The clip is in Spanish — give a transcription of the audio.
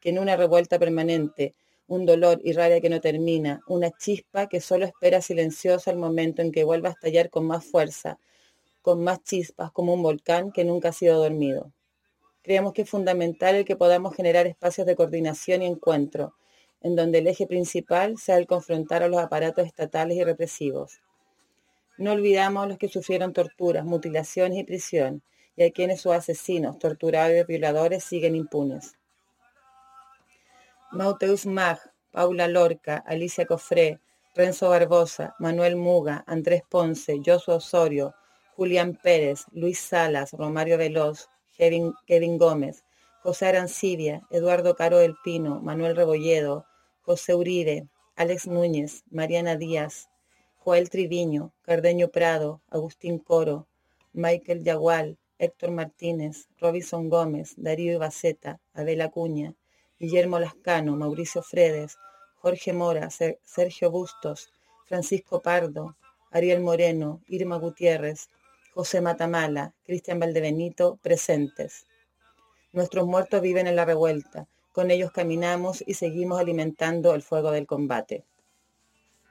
que en una revuelta permanente, un dolor y rabia que no termina, una chispa que solo espera silenciosa el momento en que vuelva a estallar con más fuerza, con más chispas, como un volcán que nunca ha sido dormido. Creemos que es fundamental el que podamos generar espacios de coordinación y encuentro, en donde el eje principal sea el confrontar a los aparatos estatales y represivos. No olvidamos a los que sufrieron torturas, mutilaciones y prisión, y a quienes sus asesinos, torturadores y violadores siguen impunes. Mateus Mag, Paula Lorca, Alicia Cofré, Renzo Barbosa, Manuel Muga, Andrés Ponce, Josué Osorio, Julián Pérez, Luis Salas, Romario Veloz, Kevin Gómez, José Arancibia, Eduardo Caro del Pino, Manuel Rebolledo, José Uribe, Alex Núñez, Mariana Díaz, Joel Triviño, Cardeño Prado, Agustín Coro, Michael Yagual, Héctor Martínez, Robinson Gómez, Darío Ibaceta, Abel Acuña, Guillermo Lascano, Mauricio Fredes, Jorge Mora, Sergio Bustos, Francisco Pardo, Ariel Moreno, Irma Gutiérrez, José Matamala, Cristian Valdebenito, presentes. Nuestros muertos viven en la revuelta, con ellos caminamos y seguimos alimentando el fuego del combate.